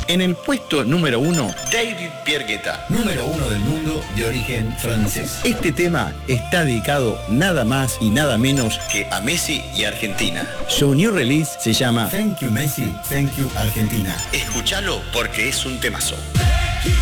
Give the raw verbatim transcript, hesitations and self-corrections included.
En el puesto número uno, David Pierre Guetta, número uno del mundo de origen francés. Este tema está dedicado nada más y nada menos que a Messi y Argentina. Su new release se llama Thank You Messi, Thank You Argentina. Escúchalo porque es un temazo.